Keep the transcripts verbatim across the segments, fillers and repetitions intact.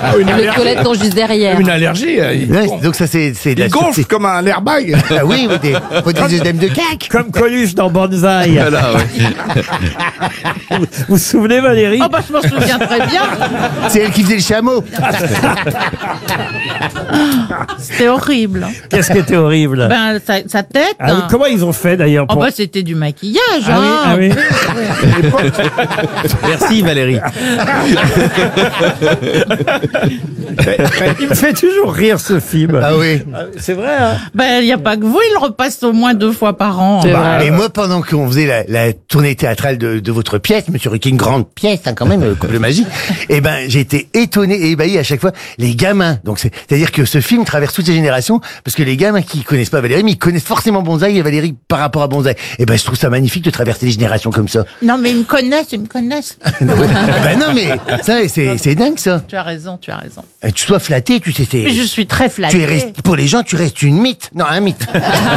Une Les allergie. toilettes sont juste derrière. Une allergie. euh, Il, Ouais, gonfle. donc ça c'est c'est de la Il gonfle sûreté. comme un airbag. Ah oui, oui, des, faut des œdèmes de cac. Comme Coluche dans Banzai. Voilà, ouais. Vous vous souvenez, Valérie? Oh bah je m'en souviens très bien. C'est elle qui faisait le chameau. C'était horrible. Qu'est-ce qui était horrible? Ben sa, sa tête. Ah oui, hein. comment ils ont fait d'ailleurs Oh pour... bah c'était du maquillage. Ah oui, hein. ah oui. Merci Valérie. Il me fait toujours rire ce film. Ah oui. C'est vrai, hein? Ben il y a pas que vous, il le repasse au moins deux fois par an. C'est Bah, vrai. et moi, pendant qu'on faisait la, la tournée théâtrale de, de votre pièce, Monsieur Ruquier, une grande pièce, hein, quand même, euh, couple magique, et ben, j'ai été étonné et ébahi à chaque fois. Les gamins, donc c'est, c'est-à-dire que ce film traverse toutes les générations, parce que les gamins qui connaissent pas Valérie, mais ils connaissent forcément Banzai et Valérie par rapport à Banzai. Et ben, je trouve ça magnifique de traverser les générations comme ça. Non mais ils me connaissent, ils me connaissent. ben non, mais ça, c'est, c'est dingue ça. Tu as raison, tu as raison. Euh, Tu sois flatté, tu sais, c'est. Mais je suis très Tu es flattée. resté, pour les gens, tu restes une mythe. Non, un mythe.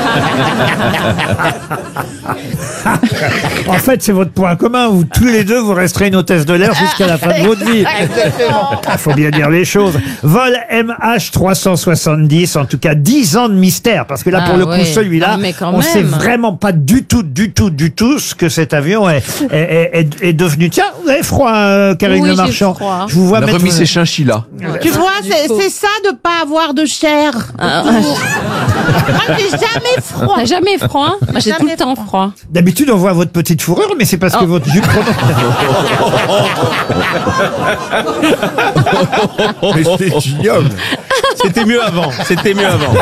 En fait, c'est votre point commun. Vous, tous les deux, vous resterez une hôtesse de l'air jusqu'à la fin de votre vie. Il faut bien dire les choses. Vol M H trois cent soixante-dix, en tout cas dix ans de mystère. Parce que là, Ah pour le ouais. coup, celui-là, Non, mais quand on sait même. vraiment pas du tout, du tout, du tout ce que cet avion est, est, est, est- est devenu. Tiens, vous avez froid, euh, Karine Oui, Le j'ai Marchand. froid. Je vous vois On a mettre... remis ses chinchillas. Tu vois, c'est c'est ça de pas avoir de chair. Ah, autour. Moi j'ai jamais froid. T'as jamais froid? Moi, j'ai tout Jamais le temps froid. D'habitude, on voit votre petite fourrure, mais c'est parce que Oh. votre jupe... Mais c'est ignoble. C'était mieux avant. C'était mieux avant.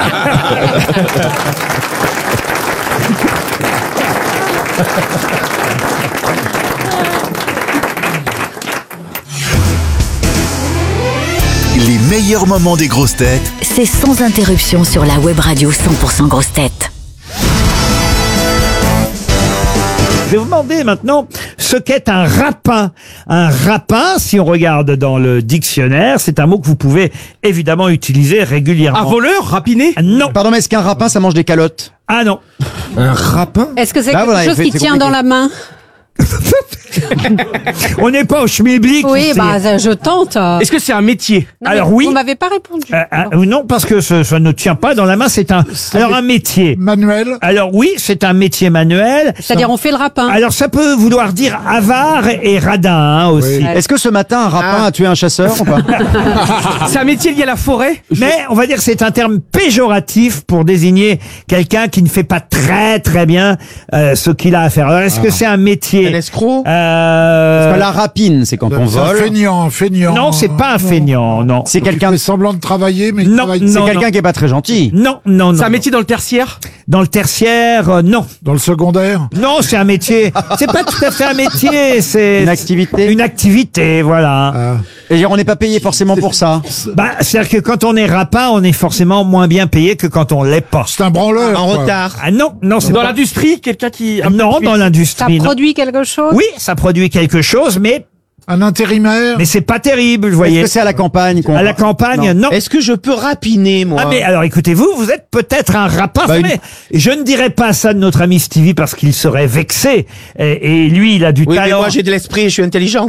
Les meilleurs moments des grosses têtes C'est sans interruption sur la web radio cent pour cent grosses têtes. Je vais vous demander maintenant ce qu'est un rapin. Un rapin, si on regarde dans le dictionnaire, c'est un mot que vous pouvez évidemment utiliser régulièrement. Un voleur rapiné? Ah, non. Pardon, mais est-ce qu'un rapin, ça mange des calottes? Ah non. Un rapin? Est-ce que c'est Bah quelque voilà, chose c'est- qui c'est tient compliqué. dans la main? On n'est pas au schmilblick. Oui, ici. bah, ça, je tente. Est-ce que c'est un métier? Non, alors mais oui. Vous m'avez pas répondu. Euh, ah, non, parce que ce- ça ne tient pas dans la main, c'est un, alors un métier. Manuel. Alors oui, c'est un métier manuel. C'est-à-dire, on fait le rapin. Alors ça peut vouloir dire avare et radin hein, aussi. Est-ce que ce matin, un rapin a tué un chasseur ou pas? C'est un métier lié à la forêt? Mais on va dire que c'est un terme péjoratif pour désigner quelqu'un qui ne fait pas très très bien euh, ce qu'il a à faire. Alors est-ce que c'est un métier Un escroc? euh, Parce que la rapine, c'est quand on C'est un vole. feignant, un feignant. Non, c'est pas un feignant, non. C'est quelqu'un Qui fait semblant de travailler, mais il Non, travaille non. c'est quelqu'un qui est pas très gentil. Non, non, non. C'est un métier dans le tertiaire? Dans le tertiaire, euh, non. dans le secondaire. Non, c'est un métier. C'est pas tout à fait un métier, c'est Une activité. une activité, voilà. Ah. Et on n'est pas payé forcément pour ça. Bah, c'est-à-dire que quand on est rapin, on est forcément moins bien payé que quand on l'est pas. C'est un branleur. quoi. Ah non, non, c'est Dans pas- l'industrie, quelqu'un qui... un Non, peu- dans Ça l'industrie. non. produit quelque chose? Oui, ça produit quelque chose, mais Un intérimaire. mais c'est pas terrible, vous Est-ce voyez. que c'est à la campagne qu'on... À la campagne, non. Est-ce que je peux rapiner, moi? Ah mais alors écoutez-vous, vous êtes peut-être un rapin, Bah, une- mais je ne dirais pas ça de notre ami Stevie parce qu'il serait vexé. Et, et lui, il a du Oui, mais talent. moi j'ai de l'esprit, je suis intelligent.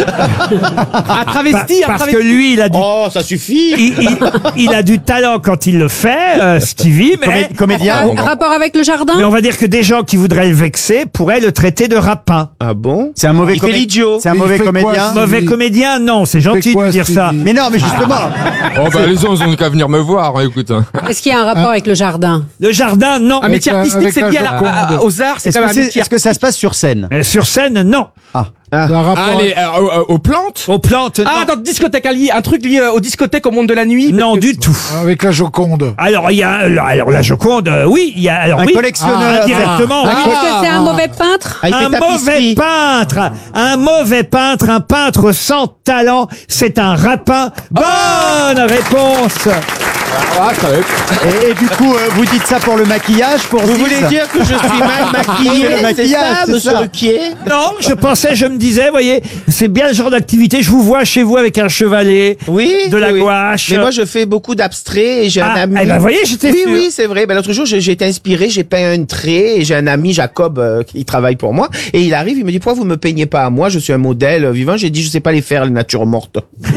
Un Pa- travesti, un parce que travesti. lui, il a du, Oh, ça suffit. il, il- il a du talent quand il le fait, euh, Stevie, mais, Comé- comédien. Un rapport avec le jardin? mais on va dire que des gens qui voudraient le vexer pourraient le traiter de rapin. Ah bon? C'est un mauvais Il fait comé- l'idiot. C'est un Il mauvais fait quoi, comédien. Stevie Mauvais comédien, non, c'est gentil quoi, de dire ça. Stevie Mais non, mais justement. Oh bah les gens, ils ont qu'à venir me voir, hein, écoute. hein. Est-ce qu'il y a un rapport avec le jardin? Le jardin, non. Un métier la- artistique, avec c'est la lié à la- Joconde. à- aux arts, c'est Est-ce quand que, même un c'est- métier. est-ce que ça se passe sur scène? Euh, Sur scène, non. Un rapport Allez, euh, euh, aux plantes. Aux plantes, Ah, non. dans discothèque, un, li- un truc lié aux discothèques au monde de la nuit? Non, du tout. avec la Joconde. Alors, il y a, alors la Joconde, euh, oui, il y a, alors Un oui. collectionneur. Indirectement, oui. Est-ce que c'est un mauvais peintre? Ah, il fait Un tapisserie. mauvais peintre, un mauvais peintre, un peintre sans talent, c'est un rapin. Bonne réponse Ah, ça va être- Et, et du coup, euh, vous dites ça pour le maquillage, pour Vous Ziz voulez dire que je suis mal maquillé, Le c'est maquillage, ça, c'est monsieur ça. Ruquier? Non, je pensais, je me disais, voyez, c'est bien le genre d'activité. Je vous vois chez vous avec un chevalet, Oui. de la oui, oui. gouache. Mais moi, je fais beaucoup d'abstraits et j'ai Ah, un ami. eh ben, voyez, j'étais Oui, sûr. oui, c'est vrai. Ben, l'autre jour, j'ai j'ai été inspiré, j'ai peint un trait et j'ai un ami, Jacob, euh, qui travaille pour moi. Et il arrive, il me dit, pourquoi vous me peignez pas à moi? Je suis un modèle euh, vivant. J'ai dit, je sais pas les faire, les natures mortes.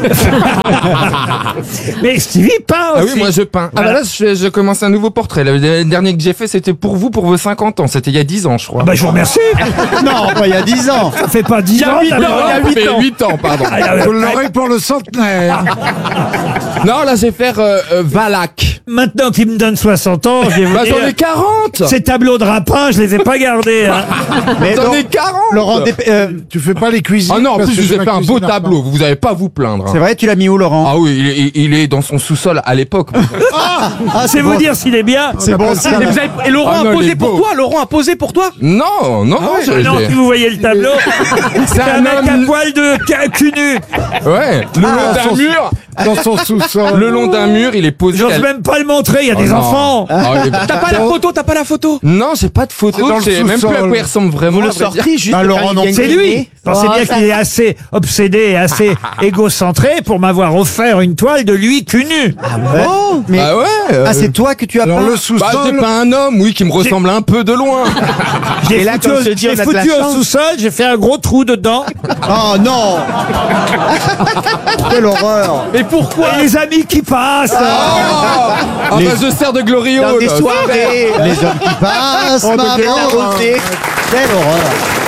Mais Stevie peint Ah aussi. oui, moi je peins. Ah bah là, je, je commence un nouveau portrait. Le dernier que j'ai fait, c'était pour vous, pour vos cinquante ans. C'était il y a dix ans, je crois. Ah bah, je vous remercie. Non, pas il y a dix ans. Ça fait pas dix ans. Non, d'abord. il y a huit ans, pardon. Ah, ah, Vous l'aurez pour le centenaire. Non, là, je vais faire euh, euh, Valac. Maintenant qu'il me donne soixante ans, je vais vous Bah, dire, j'en ai quarante. ces tableaux de rapin, je les ai pas gardés. Hein. Mais J'en Laurent- ai quarante. Laurent, dép- euh, Tu fais pas les cuisines. Ah non, en parce plus, que je vous ai ma fait un beau cuisine a tableau. Vous n'avez pas à vous plaindre. hein. c'est vrai, tu l'as mis où, Laurent? Ah oui, il est, il est dans son sous-sol à l'époque. Ah, C'est vous dire s'il est bien. c'est bon, ça. Et, vous avez- et Laurent Ah non, a il posé est pour beau. toi. Laurent a posé pour toi. Non, non, Ah je- ouais, non, j'ai- si vous voyez le tableau, c'est un un mec à homme- poil de ca- cul nu. Ouais, le long d'un son- mur, dans son sous-sol. le long d'un mur, il est posé. J'ose elle- même pas le montrer, il y a Oh des non. enfants. Ah, il est- T'as pas la photo, t'as pas la photo. Non, j'ai pas de C'est photo. dans Je le sais même plus à sous-sol. quoi il ressemble vraiment. Vous le à vrai dire. sortez juste. Ah, quand Laurent, il non, vient C'est de lui. gagner. Pensez Oh, bien ça- qu'il est assez obsédé et assez égocentré pour m'avoir offert une toile de lui cul nu. Oh, mais Ah ouais. euh, ah, c'est toi que tu as Alors peint. le Bah, sous-sol. j'ai pas un homme, oui, qui me ressemble un peu de loin. J'ai Et là, foutu, comme au- se dit, j'ai on a de la foutu au chance. sous-sol, j'ai fait un gros trou dedans. Oh non. Quelle horreur. Mais pourquoi? Et les amis qui passent. Ah bah, je sers de Glorio. Dans des là. soirées. Les hommes qui passent, Oh, de maman. la rosée. Quelle horreur.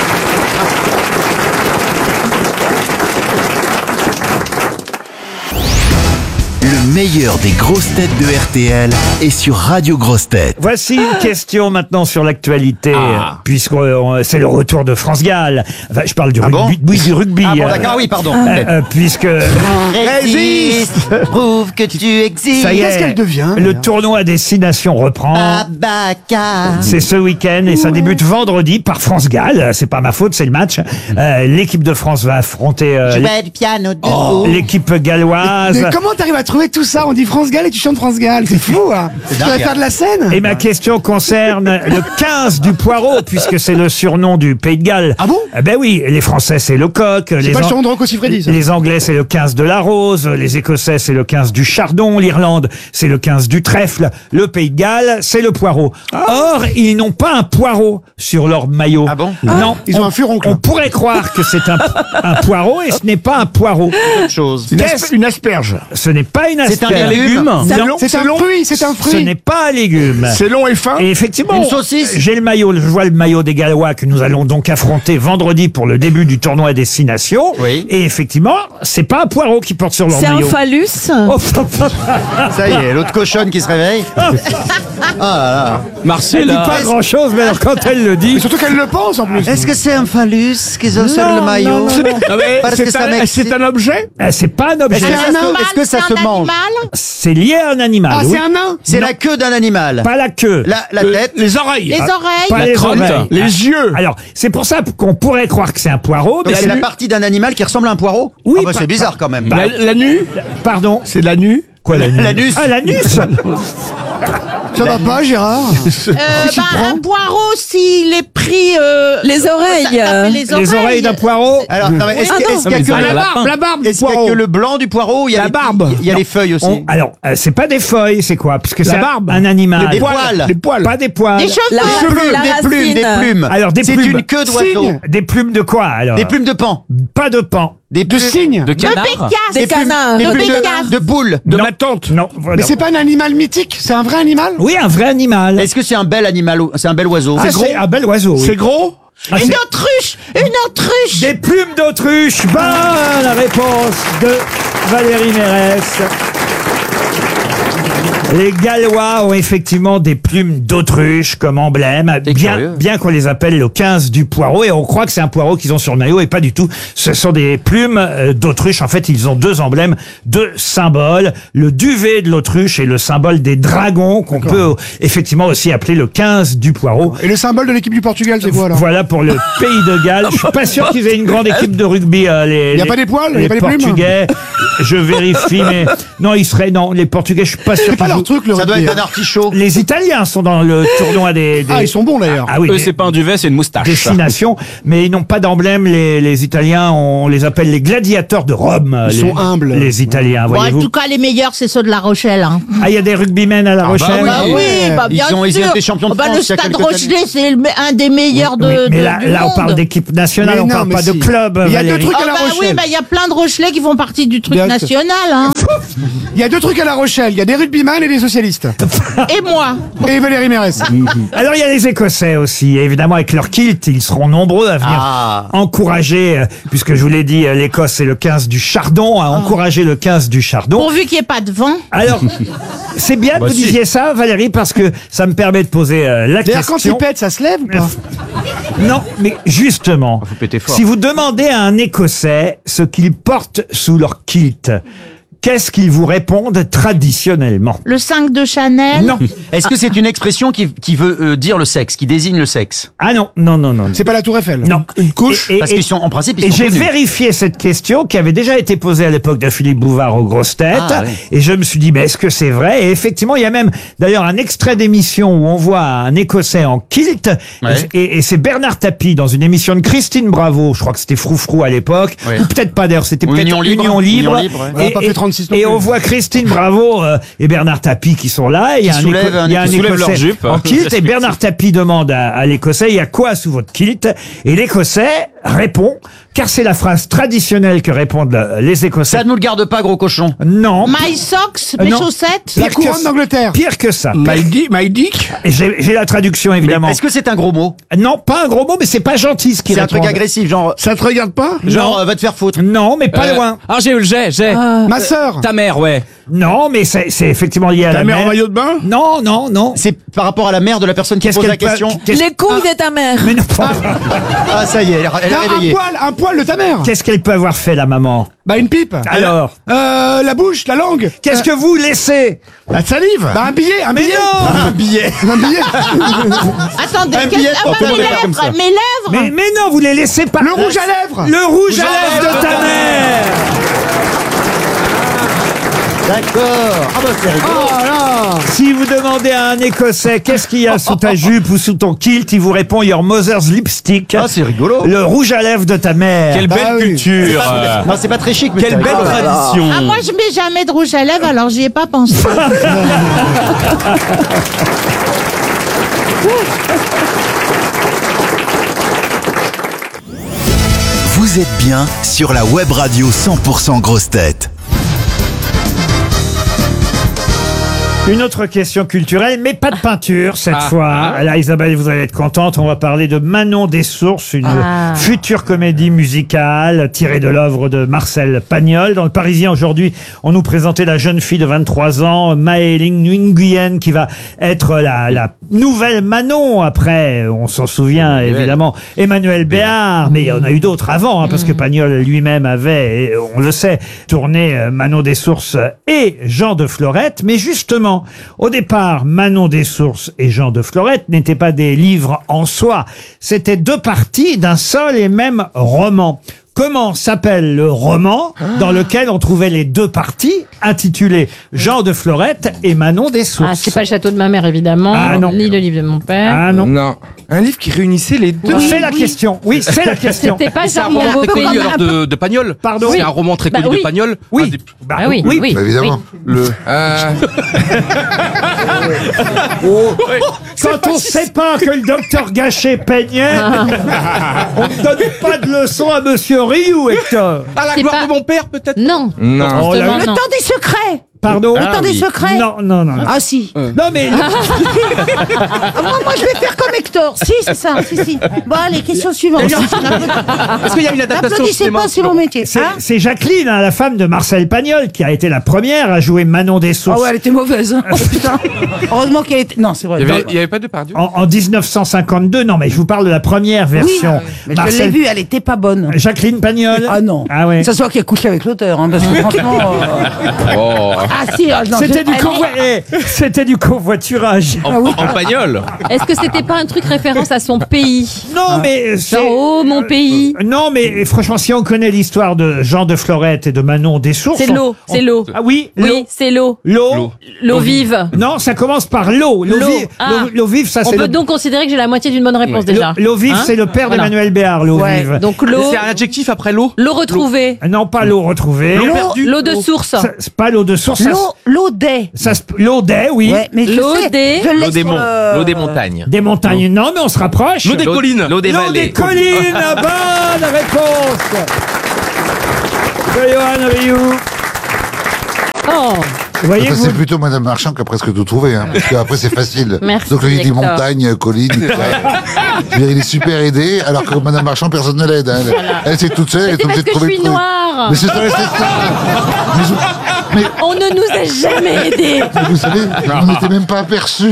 Le meilleur des grosses têtes de R T L est sur Radio Grosses Têtes. Voici une question maintenant sur l'actualité, puisque euh, c'est le retour de France Gall. Enfin, je parle du Ah bon rugby. Oui, du rugby. Ah bon, euh, d'accord, oui, pardon. euh, euh, puisque Résiste, prouve que tu existes. ça y est, le tournoi Destination reprend. Abaca. C'est ce week-end et ça débute vendredi par France Gall. C'est pas ma faute, c'est le match. Euh, L'équipe de France va affronter euh, Je vais du piano debout. l'équipe galloise. Mais comment t'arrives à trouver tout ça? On dit France Gall et tu chantes France Gall. C'est fou, hein. Tu vas faire de la scène? Et ma question concerne le quinze du Poireau, puisque c'est le surnom du Pays de Galles. Ah bon? Eh ben oui, les Français c'est le coq, C'est les, pas le An- surnom de Rocco Siffredi, ça. les Anglais c'est le quinze de la rose, les Écossais c'est le quinze du chardon, l'Irlande c'est le quinze du trèfle, le Pays de Galles c'est le poireau. Or, ils n'ont pas un poireau sur leur maillot. Ah bon? Non. Ils ont on- un furoncle. On pourrait croire que c'est un, un poireau et ce n'est pas un poireau. Autre chose. Une, Qu'est-ce- asper- une asperge. Ce n'est pas une C'est un asperge. légume. Non, C'est un fruit, c'est un ce fruit. n'est pas un légume. C'est long et fin. Et effectivement, Une saucisse. j'ai le maillot, je vois le maillot des Gallois que nous allons donc affronter vendredi pour le début du tournoi Destination. Oui. Et effectivement, c'est pas un poireau qui porte sur leur C'est un maillot. phallus. Oh, Ça y est, l'autre cochonne qui se réveille. Ah là là. elle dit pas grand chose, mais alors quand elle le dit. Et surtout qu'elle le pense en plus. Est-ce que c'est un phallus qu'ils ont sur Non, le maillot? non, non, non. Parce que ça m'excite. un objet? Eh, c'est pas un objet. Est-ce que ça Un se- animal, est-ce que ça c'est se un mange? animal C'est lié à un animal. Ah, oui. c'est un nain. C'est la queue d'un animal. Pas la queue. La, la tête. Les oreilles. Les oreilles. Pas les oreilles. Les yeux. Alors, c'est pour ça qu'on pourrait croire que c'est un poireau, mais Donc c'est la partie d'un animal qui ressemble à un poireau? Oui, Ah bah, pas- c'est bizarre quand même. La, la nu. Pardon. C'est la nu. Quoi, l'anus L'anus. Ah, l'anus. Ça va pas, Gérard? Euh, bah, un poireau, s'il est pris... euh, Les oreilles. ça- ça fait les oreilles. Les oreilles d'un poireau. Alors, non, mais est-ce Ah que- non. est-ce qu'il y a Mais que ça, le- la barbe, la barbe du est-ce qu'il y a poireau. que le blanc du poireau ou il y a La les- barbe. Il y a les feuilles aussi. On- alors, euh, c'est pas des feuilles, c'est quoi? Puisque c'est un- barbe. un animal. Des poils. Les poils. Pas des poils. Des cheveux. La- Des plumes, la des plumes, des racine. plumes. Alors, des C'est plumes. une queue d'oiseau. Cygne. Des plumes de quoi, alors? Des plumes de pan. Pas de pan. Des De plumes- cygne. De De canard. Bécasse. Des plumes- canards. Des De plumes Bécasse. de, de boules. De ma tante. Non, voilà. Mais c'est pas un animal mythique, c'est un vrai animal? Oui, un vrai animal. Est-ce que c'est un bel animal ou- C'est un bel oiseau. Ah, c'est un bel oiseau. oui. C'est gros? Ah, Une c'est- autruche. Une autruche. Des plumes d'autruche. Bonne réponse de Valérie Mérès. Les Gallois ont effectivement des plumes d'autruche comme emblème, bien, curieux. bien qu'on les appelle le quinze du poireau, et on croit que c'est un poireau qu'ils ont sur le maillot, et pas du tout. Ce sont des plumes euh, d'autruche. En fait, ils ont deux emblèmes, deux symboles. Le duvet de l'autruche et le symbole des dragons, qu'on peut euh, effectivement aussi appeler le quinze du poireau. Et le symbole de l'équipe du Portugal, c'est quoi alors? Voilà pour le pays de Galles. Je suis pas sûr qu'ils aient une grande équipe de rugby. euh, les, Y a les- pas des poils, y a les pas des plumes Portugais. Je vérifie, mais non, ils seraient non. Les Portugais, je suis pas sûr. C'est pas leur truc, le Ça doit rugby. être un artichaut. Les Italiens sont dans le tournoi des. des- Ah, ils sont bons d'ailleurs. Ah oui. Eux, des- c'est pas un duvet, c'est une moustache. des six nations, mais ils n'ont pas d'emblème. Les, les Italiens, on les appelle les gladiateurs de Rome. Ils les, sont humbles. Les Italiens, Bon, en voyez-vous. tout cas, les meilleurs, c'est ceux de La Rochelle. Hein. Ah, il y a des rugbymen à La Rochelle. Bah oui, bah bien Ils ont- ils sûr. ont été champions de Oh, bah, France le il y a Stade quelques Rochelet, c'est le- un des meilleurs de, mais mais de- là, du là on monde. parle d'équipe nationale, Mais on non, parle mais pas de si. club. Il y a deux Valérie. trucs Oh, à La bah oui, Rochelle. bah il y a plein de Rochelais qui font partie du truc Bien sûr. national. Hein. Il y a deux trucs à La Rochelle. Il y a des rugbyman et des socialistes. Et moi. Et Valérie Mérès. Alors il y a les Écossais aussi, évidemment avec leur kilt, ils seront nombreux à venir Ah. encourager, euh, puisque je vous l'ai dit, euh, l'Écosse c'est le quinze du Chardon, à encourager le quinze du Chardon. Pourvu qu'il n'y ait pas de vent. Alors, c'est bien que Bah vous si. disiez ça, Valérie, parce que ça me permet de poser euh, la D'ailleurs, quand ils question. pètent, ça se lève ou pas? Non, mais justement, Faut péter fort. si vous demandez à un Écossais ce qu'ils portent sous leur kilt, qu'est-ce qu'ils vous répondent traditionnellement? Le cinq de Chanel. Non. Est-ce que c'est une expression qui, qui veut euh, dire le sexe, qui désigne le sexe? Ah non, non, non, non. C'est pas la Tour Eiffel. Non. Une couche. Et- et- Parce qu'ils sont, en principe, ils Et sont j'ai connus. vérifié cette question qui avait déjà été posée à l'époque de Philippe Bouvard aux grosses têtes. Ah, oui. Et je me suis dit, mais est-ce que c'est vrai? Et effectivement, il y a même d'ailleurs un extrait d'émission où on voit un Écossais en kilt. Ouais. Et, et c'est Bernard Tapie dans une émission de Christine Bravo. Je crois que c'était Froufrou à l'époque. Ouais. Ou peut-être pas d'ailleurs, c'était Ou peut-être Union Libre. Union Libre. Union Libre, ouais. On a Et, pas fait trente-six non et plus. on voit Christine Bravo euh, et Bernard Tapie qui sont là. Et il y a Qui un, soulèvent Éco- un il y a un Écossais. Soulèvent leur Écossais jupe. en kilt. Et Bernard Tapie demande à, à l'Écossais, il y a quoi sous votre kilt? Et l'Écossais répond, car c'est la phrase traditionnelle que répondent euh, les Écossais. Ça ne nous le garde pas, gros cochon. Non. My socks, Euh, mes non. chaussettes. La Pire que couronne ça. d'Angleterre. Pire que ça. My dick, my dick. Et J'ai j'ai la traduction évidemment. Est-ce que c'est un gros mot? Non, pas un gros mot, mais c'est pas gentil ce qui C'est un truc agressif, genre, Ça te regarde pas? genre, euh, va te faire foutre. Non, mais pas Euh, loin. Ah, j'ai eu le jet, j'ai. Ma sœur. Ta mère, ouais. Non, mais c'est c'est effectivement lié à Ta la mère en mer. maillot de bain? Non, non, non. C'est par rapport à la mère de la personne qui Qu'est-ce pose la qu'elle peut- question. qu'est-ce- Les couilles de ta mère. Mais non, Ah, ça y est, elle, elle Non, a un réveillé. poil, un poil de ta mère. qu'est-ce qu'elle peut avoir fait la maman? Bah une pipe. Alors, Euh, la bouche, la langue. qu'est-ce que vous laissez? La salive? Bah un billet, un Mais billet. non. Un billet. Un billet. Attendez, Un qu'est-ce- billet, ah, on bah, peut mes le faire comme lèvres, ça. mes lèvres. Mais, mais non, vous les laissez pas. Le rouge à lèvres. Le rouge à lèvres de ta mère. D'accord. Ah bah c'est rigolo. Oh là. Si vous demandez à un Écossais qu'est-ce qu'il y a sous ta jupe ou sous ton kilt, il vous répond Your mother's lipstick. Ah, c'est rigolo. Le rouge à lèvres de ta mère. Quelle Bah belle oui. culture. euh, Non, c'est pas très chic, mais Quelle c'est belle rigolo. tradition. Ah, moi, je mets jamais de rouge à lèvres, alors j'y ai pas pensé. Vous êtes bien sur la web radio cent pour cent Grosse Tête. Une autre question culturelle, mais pas de peinture cette Ah. fois. Là, Isabelle, vous allez être contente. On va parler de Manon des Sources, une Ah. future comédie musicale tirée de l'œuvre de Marcel Pagnol. Dans le Parisien aujourd'hui, on nous présentait la jeune fille de vingt-trois ans, Maëling Nguyen, qui va être la, la nouvelle Manon. Après, on s'en souvient évidemment, Emmanuel Béard, mais il y en a eu d'autres avant, hein, parce que Pagnol lui-même avait, et on le sait, tourné euh, Manon des Sources et Jean de Florette. Mais justement, au départ, Manon des Sources et Jean de Florette n'étaient pas des livres en soi. C'était deux parties d'un seul et même roman. Comment s'appelle le roman dans lequel on trouvait les deux parties, intitulé Jean de Florette et Manon des Sources? Ah, c'est pas le château de ma mère, évidemment. Ah, non. Ni le livre de mon père. Ah non. Non. Un livre qui réunissait les deux. C'est la question. Oui, c'est la question. C'était pas C'est un Charlie roman très Hebdo. connu alors de, de Pagnol. Pardon. C'est un roman très Bah connu oui. de Pagnol. Oui. Un des- Bah, Ah oui, oui, oui. Bah, évidemment. Le... Euh, Quand on sait pas que le docteur Gachet peignait, on ne donne pas de leçon à Monsieur Rioux, Hector. À la C'est gloire pas- de mon père, peut-être. Non. Non. Oh, la- Justement, Le non. temps des secrets. Pardon. Le temps des secrets. Non, non, non. non. Ah si. Non, mais Ah, moi, moi, je vais faire comme Hector. Si, c'est ça. Si, si. Bon, allez, question suivante. Est-ce qu'il y a une adaptation au N'applaudissez cinéma? pas, c'est mon métier. c'est Hein c'est Jacqueline, hein, la femme de Marcel Pagnol, qui a été la première à jouer Manon des Ah Sources ouais, elle était mauvaise. hein. Oh, putain. Heureusement qu'elle était. Non, c'est vrai. Il y avait, il y avait pas de Pardieu. en, en dix neuf cent cinquante-deux. Non, mais je vous parle de la première Oui, version. mais je l'ai Marcel- vue, elle était pas bonne. Jacqueline Pagnol. Ah non. Ah ouais. Ça se voit qu'elle couchait avec l'auteur, hein, parce que franchement. euh, Oh. Ah si, ah, non, C'était je- du, elle convoi- eh, c'était du covoiturage. En, en bagnole. Est-ce que c'était pas un truc référence à son pays? Non, mais c'est... Genre, oh, mon pays. Euh, Non, mais franchement, si on connaît l'histoire de Jean de Florette et de Manon des Sources... C'est on- l'eau, on- c'est l'eau. Ah oui, l'eau. Oui, c'est l'eau. L'eau. L'eau vive. Non, ça commence par l'eau. L'eau L'eau. vive, Ah. l'eau- l'eau vive, ça On c'est peut le... donc considérer que j'ai la moitié d'une bonne réponse déjà. L'eau l'eau vive, Hein c'est le père Voilà. d'Emmanuel Béard, l'eau Ouais. vive. Donc l'eau, C'est un adjectif après l'eau. l'eau retrouvée, Ah non, pas l'eau retrouvée. L'eau perdue. l'eau de source, Ça, c'est pas l'eau de source. ça L'eau, l'eau des. se- ça se- l'eau des, oui. Ouais, mais je L'eau sais, des- je l'ai L'eau des sur monts. le- L'eau des montagnes. Des montagnes, non, mais on se rapproche. L'eau des collines. L'eau des L'eau vallées. des collines, bonne réponse de Johan Rioux. oh, Vous voyez, Enfin, vous... c'est plutôt Madame Marchand qui a presque tout trouvé, hein, parce qu'après c'est facile. Merci, Donc là, il dit Hector. montagne, colline. tout ça. Je veux dire, il est super aidé, alors que Madame Marchand, personne ne l'aide. Hein. Elle, elle c'est toute seule, elle est c'est obligée parce de que je trouver suis le truc. noire. Mais c'est vrai, c'est ça. Mais, je- mais- On ne nous a jamais aidés. mais vous savez, on n'était même pas aperçus.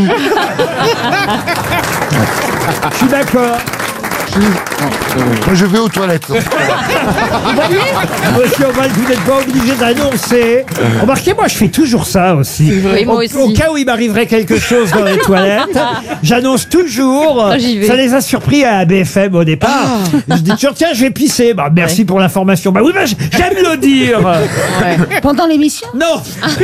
je suis d'accord. Moi, je vais aux toilettes. Monsieur Oval, vous n'êtes pas obligé d'annoncer. Remarquez, moi, je fais toujours ça aussi. Oui, moi Au- aussi. Au cas où il m'arriverait quelque chose dans les toilettes, j'annonce toujours. Oh, j'y vais. Ça les a surpris à B F M au départ. Je dis toujours, tiens, je vais pisser. Bah, merci Ouais. pour l'information. Bah oui, bah, j'aime le dire. Pendant l'émission. Non.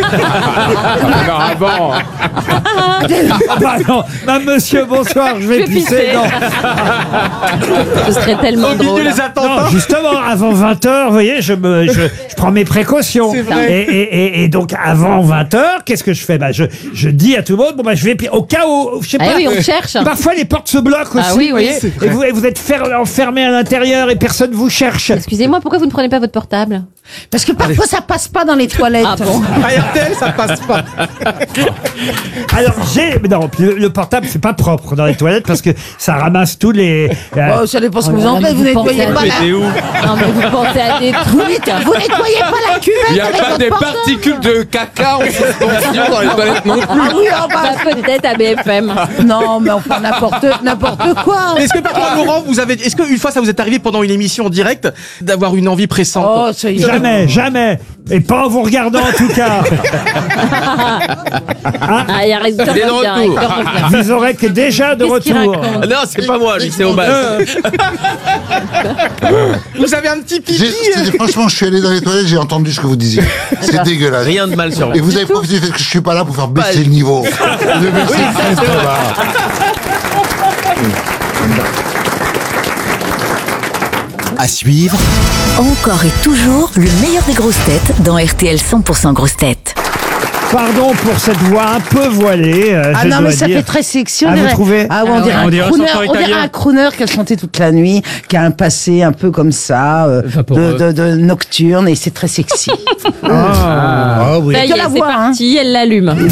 Ah bon. Ah bah non. Bah, monsieur, bonsoir, je vais Je vais pisser. pisser. Non. Ce serait tellement drôle. Non, justement, avant vingt heures, vous voyez, je, me, je, je prends mes précautions. Et, et, et, et donc, avant vingt heures, qu'est-ce que je fais bah, je, je dis à tout le monde, bon, bah, je vais... pi- Au cas où, je sais Ah pas... oui, on cherche. Parfois, les portes se bloquent aussi, Ah oui, vous oui, voyez, c'est et vous, et vous êtes fer- enfermé à l'intérieur et personne vous cherche. Excusez-moi, pourquoi vous ne prenez pas votre portable? Parce que parfois ça passe pas dans les toilettes. Ah bon? À R T L, ça passe pas. Alors, j'ai... Non, le, le portable, c'est pas propre dans les toilettes parce que ça ramasse tous les... euh, Oh, ça dépend ce que vous en Non, mais faites. Vous vous nettoyez pensez pas à- la... T'es où? Non, mais vous pensez à des Vous, trucs. net- vous nettoyez pas la cuvette Il n'y a avec pas votre des portable. particules de caca en suspension dans les toilettes non plus. Ah oui, oh, bah, Bah, peut-être à B F M. non, mais enfin n'importe n'importe quoi. Est-ce que parfois, Laurent, vous avez, est-ce qu'une fois ça vous est arrivé pendant une émission en direct d'avoir une envie pressante? Oh, ça y est. Jamais, jamais. Et pas en vous regardant, en tout cas. Ah, il y a Hector Il est de revient, retour. Hector revient. Vous aurez que déjà de Qu'est-ce qu'il retour. raconte Non, c'est pas moi, lui, c'est au bas. Vous avez un petit pipi? J'ai- c'est- Franchement, je suis allé dans les toilettes, j'ai entendu ce que vous disiez. C'est dégueulasse. Rien de mal sur vous. Et vous avez profité du fait que je suis pas là pour faire baisser le niveau. Le baisser très, très bas. À suivre, Encore et toujours le meilleur des grosses têtes dans R T L cent pour cent grosses têtes. Pardon pour cette voix un peu voilée. euh, Ah je non, dois mais ça dire. fait très sexy. On Ah, vous dirait, trouvez ah, ouais, on Ah dirait ouais. un On dirait un crooner, chanteur on dirait italien. un crooner qui a chanté toute la nuit, qui a un passé un peu comme ça, euh, de, de, de nocturne, et c'est très sexy. Ah. Oh oui. Ça y Que est, la c'est voix, hein. parti, elle l'allume. Non,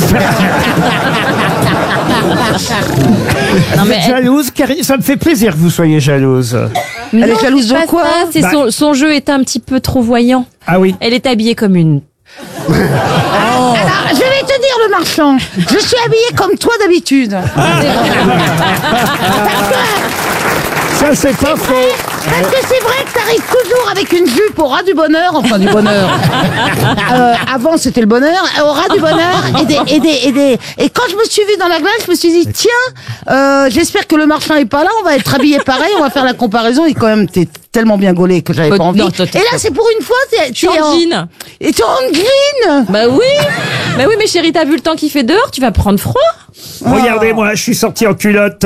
Vous mais êtes jalouse, Karine. Ça me fait plaisir que vous soyez jalouse. Elle est non, jalouse c'est de pas quoi ça, c'est Bah- son, son jeu est un petit peu trop voyant. Ah oui. Elle est habillée comme une... Alors, je vais te dire, le marchand, je suis habillée comme toi d'habitude. Ça, c'est pas faux. Parce que c'est vrai que t'arrives toujours avec une jupe au ras du bonheur, enfin du bonheur. Euh, avant c'était le bonheur, au ras du bonheur et des, et des, et des, et quand je me suis vue dans la glace, je me suis dit tiens, euh, j'espère que le marchand est pas là, on va être habillés pareil, on va faire la comparaison. Et quand même t'es tellement bien gaulé que j'avais Oh, pas envie. non, toi, t'es Et là pas- c'est pour une fois, t'es, Je suis t'es en jean. Et t'es en green. Bah oui. Bah oui, mais chérie, t'as vu le temps qu'il fait dehors, tu vas prendre froid. Regardez-moi, je suis sorti en culotte.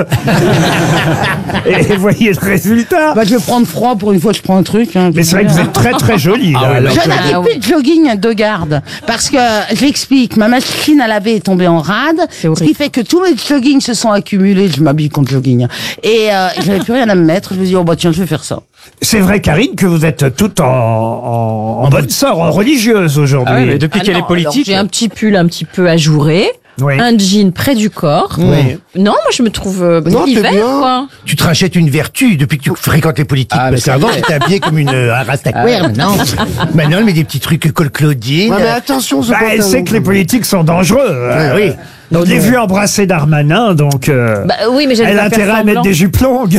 Et voyez le résultat. Bah je vais prendre froid pour une fois, je prends un truc. Hein, Mais c'est vrai que vous êtes très très jolie. là, alors Je que- n'avais Ah plus oui. de jogging de garde parce que j'explique, ma machine à laver est tombée en rade, ce qui fait que tous mes joggings se sont accumulés. Je m'habille contre jogging et euh, j'avais plus rien à me mettre. Je me dis oh bah tiens je vais faire ça. C'est vrai, Karine, que vous êtes toute en, en, en bonne sort, en religieuse aujourd'hui. Ah oui, mais depuis Ah qu'elle non, est politique. alors, j'ai un petit pull un petit peu ajouré. Oui. Un jean près du corps. Oui. Non, moi je me trouve euh, Non, l'hiver, t'es bien. quoi. Tu te rachètes une vertu depuis que tu fréquentes les politiques. Ah, mais parce ça qu'avant, y est. t'étais habillé comme une euh, un rastaquouère, maintenant. Maintenant, elle met des petits trucs col Claudine. Ouais, mais attention, ce Bah, elle pantalon. sait que les politiques sont dangereux. hein. oui. On l'a vu embrasser Darmanin, donc euh, Bah oui, mais j'allais elle a pas faire intérêt à semblant. mettre des jupes longues.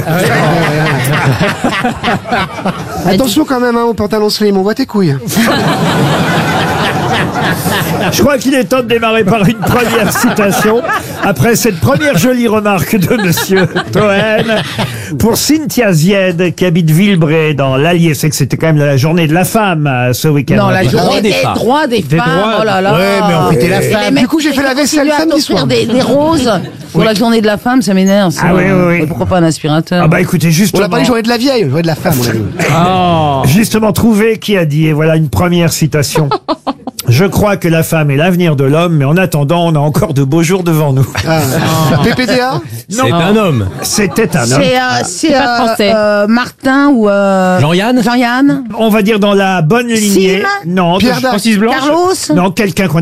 Attention quand même hein, au pantalon slim, on voit tes couilles. Je crois qu'il est temps de démarrer par une première citation. Après cette première jolie remarque de Monsieur Toen, pour Cynthia Zied, qui habite Villebray dans l'Allier. C'est que c'était quand même la journée de la femme euh, ce week-end. Non, la journée des femmes. droits des Des femmes. droits. Oh là là. Ouais, mais on fêtait la Et les femme. mecs Du coup, j'ai qui fait la vaisselle continuent à samedi t'offrir soir. Des, des roses pour la journée de la femme, ça m'énerve. ça. Ah oui, oui, oui. Mais pourquoi pas un aspirateur? Ah bah écoutez, On justement, l'a pas dit journée de la vieille, journée de la femme. on l'a dit. justement trouvé qui a dit, et voilà une première citation. Je crois que la femme est l'avenir de l'homme, mais en attendant, on a encore de beaux jours devant nous. Ah. P P D A. Non, un homme. c'était un homme. C'est euh, c'est, pas euh, français. euh, Martin ou euh, Jean-Yann Jean-Yann, On va dire dans la bonne lignée. Sim Non, Pierre de- Dac. Francis Blanche. Carlos. non, quelqu'un qu'on